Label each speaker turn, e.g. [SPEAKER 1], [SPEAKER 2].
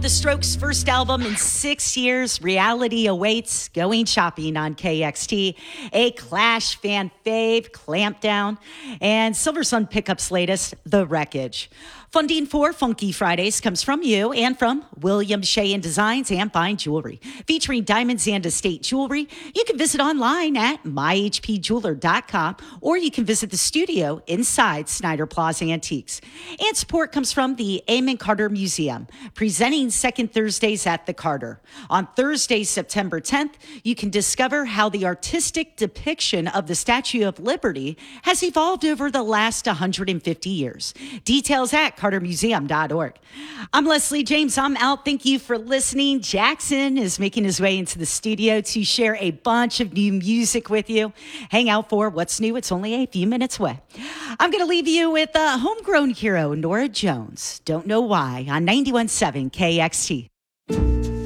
[SPEAKER 1] the Strokes' first album in 6 years, Reality Awaits, Going Shopping on KXT, a Clash fan fave, Clampdown, and Silversun Pickup's latest, The Wreckage. Funding for Funky Fridays comes from you and from William Shea Designs and Fine Jewelry. Featuring diamonds and estate jewelry, you can visit online at myhpjeweler.com or you can visit the studio inside Snyder Plaza Antiques. And support comes from the Amon Carter Museum, presenting second Thursdays at the Carter. On Thursday, September 10th, you can discover how the artistic depiction of the Statue of Liberty has evolved over the last 150 years. Details at cartermuseum.org. I'm Leslie James. I'm out. Thank you for listening. Jackson is making his way into the studio to share a bunch of new music with you. Hang out for what's new. It's only a few minutes away. I'm going to leave you with a homegrown hero, Norah Jones. Don't know why on 91.7 KXT.